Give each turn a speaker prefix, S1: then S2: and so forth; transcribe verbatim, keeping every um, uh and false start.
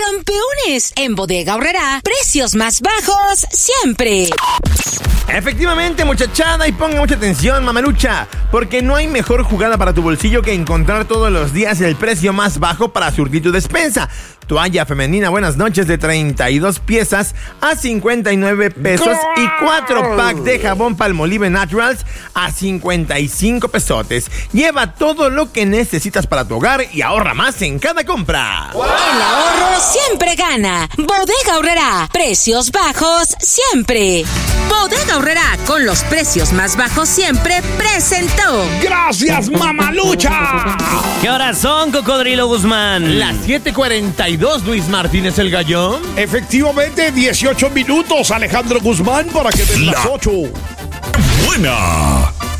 S1: Campeones, en Bodega Aurrerá, precios más bajos siempre.
S2: Efectivamente, muchachada, y ponga mucha atención, mamalucha, porque no hay mejor jugada para tu bolsillo que encontrar todos los días el precio más bajo para surtir tu despensa. Toalla femenina Buenas Noches de treinta y dos piezas a cincuenta y nueve pesos y cuatro packs de jabón Palmolive Naturals a cincuenta y cinco pesotes. Lleva todo lo que necesitas para tu hogar y ahorra más en cada compra.
S1: ¡Wow! El ahorro siempre gana. Bodega Aurrerá, precios bajos siempre. Bodega Aurrerá, con los precios más bajos siempre, presentó.
S3: ¡Gracias, mamalucha!
S4: ¿Qué horas son, Cocodrilo Guzmán?
S2: Las siete cuarenta y dos, Luis Martínez el Gallón.
S3: Efectivamente, dieciocho minutos, Alejandro Guzmán, para que den las ocho.
S5: Buena.